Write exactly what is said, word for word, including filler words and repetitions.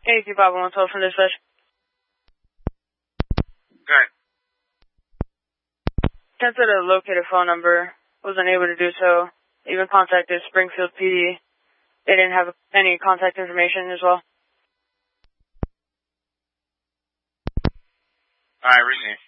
A Z Bob one twelve from dispatch. Okay. Attempted to locate a phone number, was unable to do so. Even contacted Springfield P D. They didn't have any contact information as well. Alright, receive.